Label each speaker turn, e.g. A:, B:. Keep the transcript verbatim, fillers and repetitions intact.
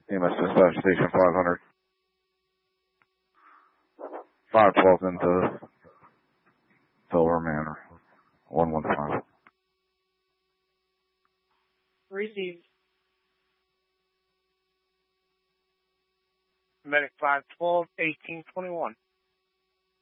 A: E M S dispatch station five hundred. five twelve into Silver Manor. one one five.
B: Received. Medic five twelve, eighteen twenty-one.